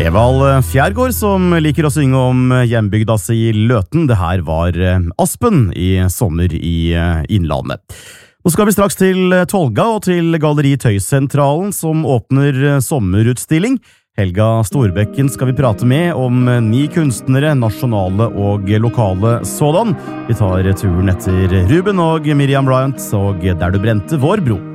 Evald Fjærgård som liker å synge om hjembygda si i Løten. Det her var Aspen i Sommer i Innlandet. Nå skal vi straks til Tolga og til Galleri Tøysentralen som åpner sommerutstilling. Helga Storbekken skal vi prate med om 9 kunstnere, nasjonale og lokale sådan. Vi tar turen etter Ruben og Miriam Bryant og Der du brente vår bro.